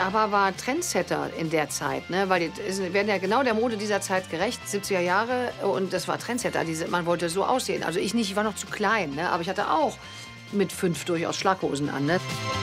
aber war Trendsetter in der Zeit, ne? Weil die werden ja genau der Mode dieser Zeit gerecht, 70er Jahre. Und das war Trendsetter. Man wollte so aussehen. Also ich nicht, ich war noch zu klein, ne? Aber ich hatte auch mit 5 durchaus Schlaghosen an, ne?